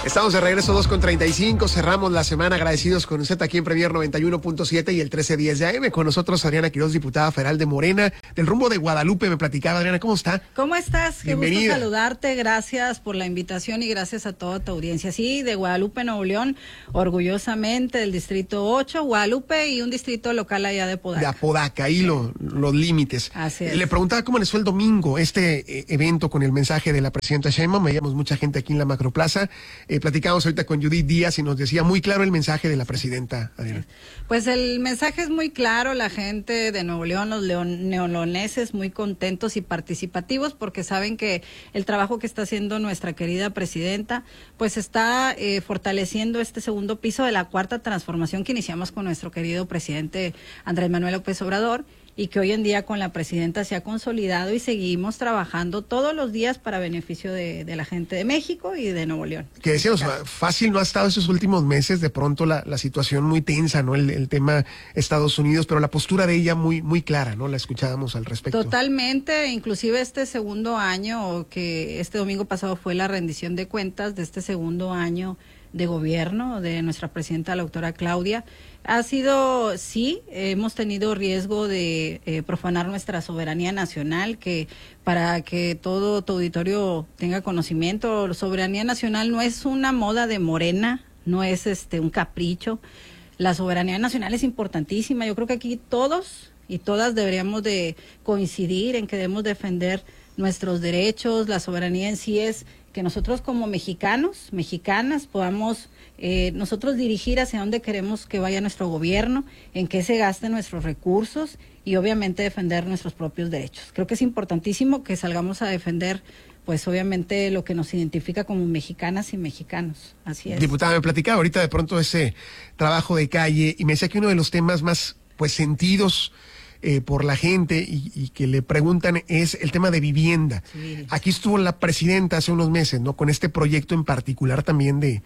Estamos de regreso 2:35, cerramos la semana agradecidos con usted aquí en Premier 91.7 y el 1310 de AM. Con nosotros Adriana Quiroz, diputada federal de Morena, del rumbo de Guadalupe. Me platicaba, Adriana, ¿cómo está? ¿Cómo estás? Bienvenida. Qué gusto saludarte, gracias por la invitación y gracias a toda tu audiencia. Sí, de Guadalupe, Nuevo León, orgullosamente del distrito 8, Guadalupe y un distrito local allá de Apodaca. De Apodaca, ahí los límites. Así es. Le preguntaba cómo les fue el domingo este evento con el mensaje de la presidenta Sheinbaum. Veíamos mucha gente aquí en la Macroplaza. Platicamos ahorita con Judith Díaz y nos decía muy claro el mensaje de la presidenta, Adriana. Pues el mensaje es muy claro, la gente de Nuevo León, los neoloneses muy contentos y participativos porque saben que el trabajo que está haciendo nuestra querida presidenta pues está fortaleciendo este segundo piso de la cuarta transformación que iniciamos con nuestro querido presidente Andrés Manuel López Obrador, y que hoy en día con la presidenta se ha consolidado y seguimos trabajando todos los días para beneficio de la gente de México y de Nuevo León. Que decíamos, fácil no ha estado esos últimos meses, de pronto la situación muy tensa, ¿no? El tema Estados Unidos, pero la postura de ella muy clara, ¿no? La escuchábamos al respecto. Totalmente, inclusive este segundo año, que este domingo pasado fue la rendición de cuentas de este segundo año de gobierno de nuestra presidenta, la doctora Claudia, ha sido, sí, hemos tenido riesgo de profanar nuestra soberanía nacional, que para que todo tu auditorio tenga conocimiento, la soberanía nacional no es una moda de Morena, no es un capricho. La soberanía nacional es importantísima. Yo creo que aquí todos y todas deberíamos de coincidir en que debemos defender nuestros derechos. La soberanía en sí es que nosotros como mexicanos, mexicanas, podamos nosotros dirigir hacia dónde queremos que vaya nuestro gobierno, en qué se gasten nuestros recursos y obviamente defender nuestros propios derechos. Creo que es importantísimo que salgamos a defender pues obviamente lo que nos identifica como mexicanas y mexicanos. Así es. Diputada, me platicaba ahorita de pronto ese trabajo de calle y me decía que uno de los temas más pues sentidos por la gente y que le preguntan es el tema de vivienda. Sí. Aquí estuvo la presidenta hace unos meses, ¿no? Con este proyecto en particular también de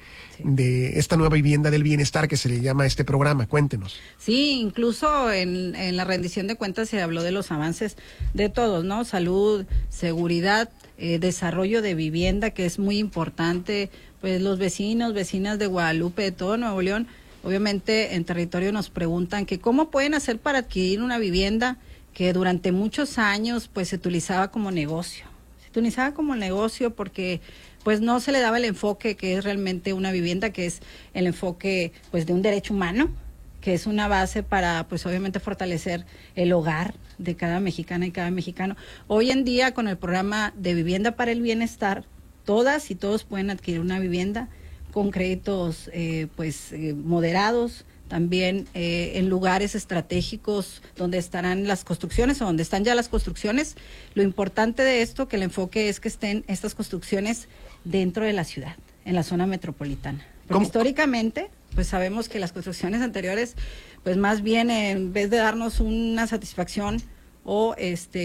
esta nueva vivienda del bienestar que se le llama a este programa. Cuéntenos. Sí, incluso en la rendición de cuentas se habló de los avances de todos, ¿no? Salud, seguridad, desarrollo de vivienda, que es muy importante. Pues los vecinos, vecinas de Guadalupe, de todo Nuevo León, obviamente en territorio nos preguntan que cómo pueden hacer para adquirir una vivienda que durante muchos años pues se utilizaba como negocio. Se utilizaba como negocio porque pues no se le daba el enfoque que es realmente una vivienda, que es el enfoque pues de un derecho humano, que es una base para pues obviamente fortalecer el hogar de cada mexicana y cada mexicano. Hoy en día con el programa de Vivienda para el Bienestar, todas y todos pueden adquirir una vivienda con créditos moderados, también en lugares estratégicos donde estarán las construcciones o donde están ya las construcciones. Lo importante de esto, que el enfoque es que estén estas construcciones dentro de la ciudad, en la zona metropolitana. Porque históricamente, pues sabemos que las construcciones anteriores, pues más bien en vez de darnos una satisfacción o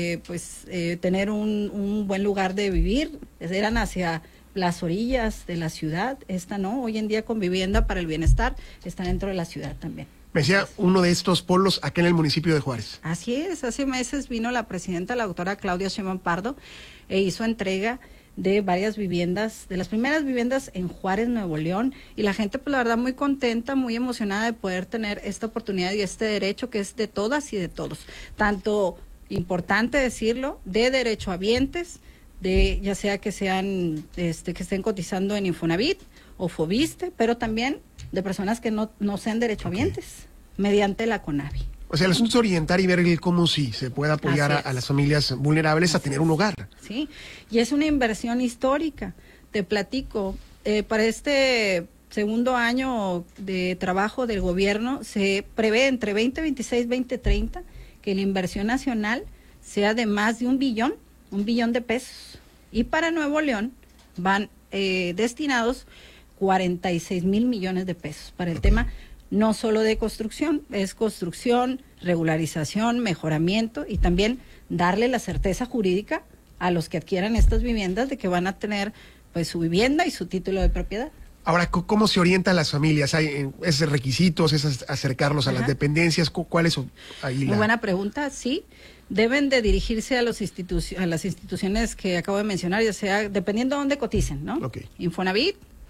tener un buen lugar de vivir, eran hacia las orillas de la ciudad. Esta no, hoy en día con Vivienda para el Bienestar están dentro de la ciudad también. Me decía uno de estos polos acá en el municipio de Juárez. Así es, hace meses vino la presidenta, la doctora Claudia Sheinbaum Pardo, e hizo entrega de varias viviendas, de las primeras viviendas en Juárez, Nuevo León, y la gente pues la verdad muy contenta, muy emocionada de poder tener esta oportunidad y este derecho que es de todas y de todos, tanto, importante decirlo, de derechohabientes, de ya sea que sean que estén cotizando en Infonavit o Fobiste, pero también de personas que no sean derechohabientes, mediante la CONAVI. O sea, el asunto es orientar y ver cómo sí se puede apoyar a las familias vulnerables a tener un hogar. Sí, y es una inversión histórica. Te platico, para este segundo año de trabajo del gobierno se prevé entre 2026 y 2030 que la inversión nacional sea de más de $1 billón de pesos. Y para Nuevo León van destinados 46 mil millones de pesos para el tema no solo de construcción, es construcción, regularización, mejoramiento y también darle la certeza jurídica a los que adquieran estas viviendas de que van a tener pues su vivienda y su título de propiedad. Ahora, ¿cómo se orientan las familias? ¿Hay esos requisitos, es acercarlos a las dependencias? ¿Cuál es ahí Muy buena pregunta, sí. Deben de dirigirse a las instituciones que acabo de mencionar, ya sea dependiendo de dónde coticen, ¿no? Okay. Infonavit,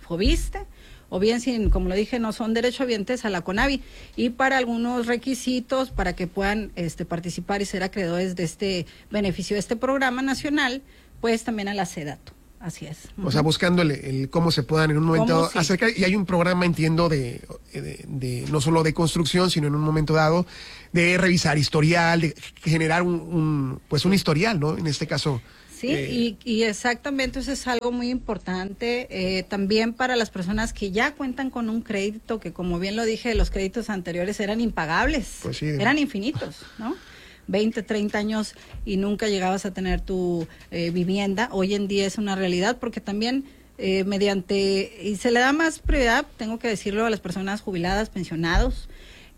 Fobiste, o bien, si, como lo dije, no son derechohabientes, a la CONAVI, y para algunos requisitos para que puedan participar y ser acreedores de este beneficio de este programa nacional, pues también a la SEDATU. Así es. O sea, buscando el cómo se puedan en un momento acercar, y hay un programa, entiendo, de no solo de construcción, sino en un momento dado, de revisar historial, de generar un historial, ¿no? En este caso. Sí, y exactamente eso es algo muy importante, también para las personas que ya cuentan con un crédito, que como bien lo dije, los créditos anteriores eran impagables, pues sí, eran infinitos, ¿no? 20, 30 años y nunca llegabas a tener tu vivienda. Hoy en día es una realidad porque también y se le da más prioridad, tengo que decirlo, a las personas jubiladas, pensionados,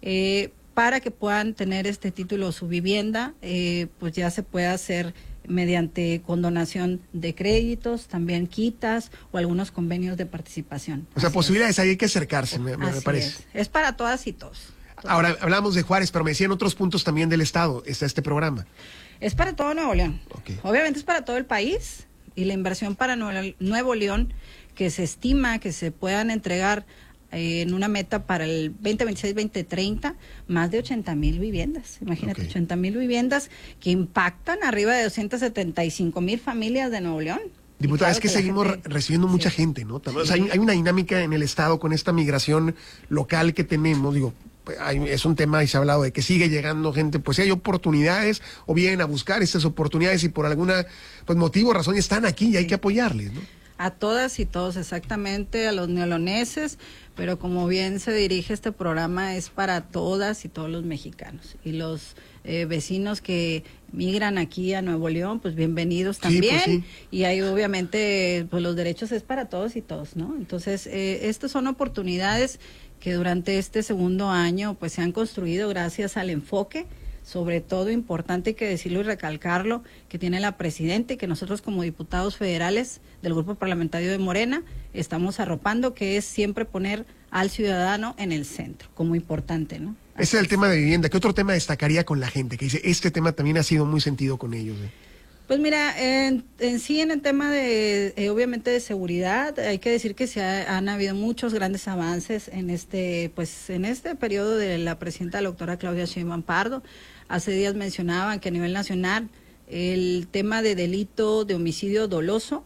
para que puedan tener este título o su vivienda, pues ya se puede hacer mediante condonación de créditos, también quitas o algunos convenios de participación. O sea, posibilidades, ahí hay que acercarse, me parece. Es para todas y todos. Ahora, hablamos de Juárez, pero me decían otros puntos también del estado, está este programa. Es para todo Nuevo León. Okay. Obviamente es para todo el país, y la inversión para Nuevo León, que se estima que se puedan entregar en una meta para el 2026-2030, más de 80,000 viviendas. Imagínate, 80,000 viviendas que impactan arriba de 275,000 familias de Nuevo León. Diputada, claro, es que seguimos recibiendo mucha gente, ¿no? O sea, hay una dinámica en el estado con esta migración local que tenemos, digo, es un tema y se ha hablado de que sigue llegando gente, pues si hay oportunidades o vienen a buscar estas oportunidades y por alguna motivo, razón están aquí y hay que apoyarles, ¿no? A todas y todos, exactamente, a los neoloneses, pero como bien se dirige este programa, es para todas y todos los mexicanos. Y los vecinos que migran aquí a Nuevo León, pues bienvenidos también. Sí, pues sí. Y ahí obviamente, pues los derechos es para todos y todos, ¿no? Entonces, estas son oportunidades que durante este segundo año, pues se han construido gracias al enfoque, sobre todo importante que decirlo y recalcarlo, que tiene la presidenta y que nosotros como diputados federales del Grupo Parlamentario de Morena estamos arropando, que es siempre poner al ciudadano en el centro, como importante, ¿no? Ese es el tema de vivienda. ¿Qué otro tema destacaría con la gente? Que dice, este tema también ha sido muy sentido con ellos. Pues mira, en el tema de, obviamente, de seguridad, hay que decir que han habido muchos grandes avances en este periodo de la presidenta, la doctora Claudia Sheinbaum Pardo. Hace días mencionaban que a nivel nacional el tema de delito de homicidio doloso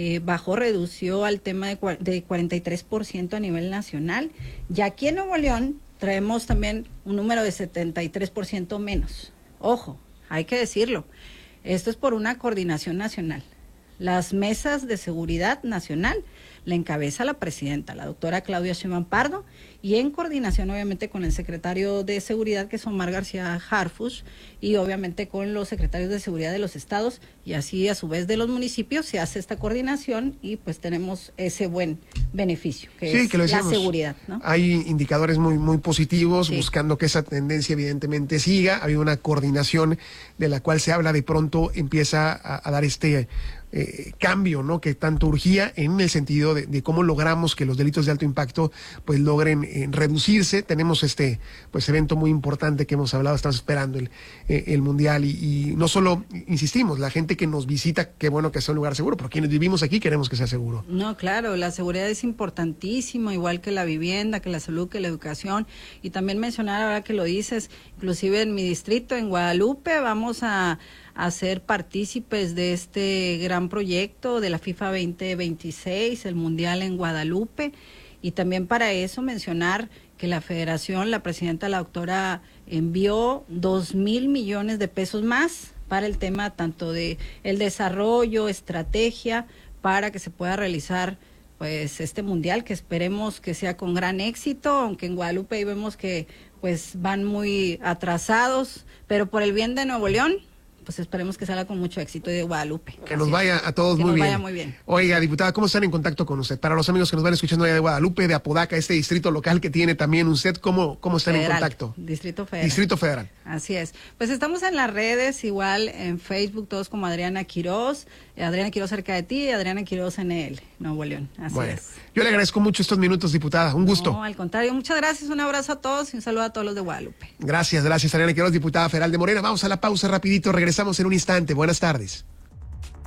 redució al tema de 43% a nivel nacional. Y aquí en Nuevo León traemos también un número de 73% menos. Ojo, hay que decirlo. Esto es por una coordinación nacional. Las mesas de seguridad nacional la encabeza la presidenta, la doctora Claudia Sheinbaum Pardo, y en coordinación obviamente con el secretario de Seguridad, que es Omar García Harfuch, y obviamente con los secretarios de Seguridad de los estados, y así a su vez de los municipios se hace esta coordinación y pues tenemos ese buen beneficio, que es la seguridad, ¿no? Hay indicadores muy positivos, buscando que esa tendencia evidentemente siga. Ha habido una coordinación de la cual se habla, de pronto empieza a dar este cambio, ¿no?, que tanto urgía, en el sentido de cómo logramos que los delitos de alto impacto pues logren reducirse. Tenemos evento muy importante que hemos hablado, estamos esperando el Mundial, y no solo, insistimos, la gente que nos visita, qué bueno que sea un lugar seguro, pero quienes vivimos aquí queremos que sea seguro. No, claro, la seguridad es importantísimo, igual que la vivienda, que la salud, que la educación, y también mencionar, ahora que lo dices, inclusive en mi distrito, en Guadalupe, vamos a ser partícipes de este gran proyecto de la FIFA 2026, el Mundial en Guadalupe, y también para eso mencionar que la Federación, la presidenta, la doctora, envió 2,000 millones de pesos más para el tema tanto de el desarrollo, estrategia, para que se pueda realizar pues este Mundial, que esperemos que sea con gran éxito, aunque en Guadalupe ahí vemos que pues van muy atrasados, pero por el bien de Nuevo León, pues esperemos que salga con mucho éxito, y de Guadalupe. Que nos vaya a todos muy bien. Vaya muy bien. Oiga, diputada, ¿cómo están en contacto con usted? Para los amigos que nos van escuchando allá de Guadalupe, de Apodaca, este distrito local que tiene también usted, ¿cómo están en contacto? Distrito Federal. Distrito Federal. Así es. Pues estamos en las redes, igual en Facebook, todos como Adriana Quiroz cerca de ti, y Adriana Quiroz NL, Nuevo León. Así es. Yo le agradezco mucho estos minutos, diputada. Un gusto. No, al contrario, muchas gracias, un abrazo a todos y un saludo a todos los de Guadalupe. Gracias, Adriana Quiroz, diputada federal de Morena. Vamos a la pausa rapidito, regresamos en un instante. Buenas tardes.